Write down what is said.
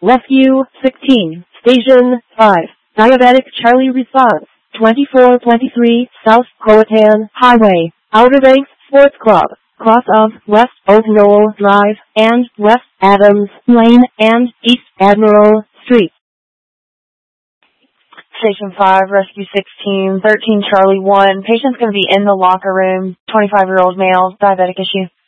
Rescue 16, Station 5, Diabetic Charlie response, 2423 South Croatan Highway, Outer Banks Sports Club, cross of West Oak Knoll Drive and West Adams Lane and East Admiral Street. Station 5, Rescue 16, 13 Charlie 1. Patient's going to be in the locker room, 25-year-old male, diabetic issue.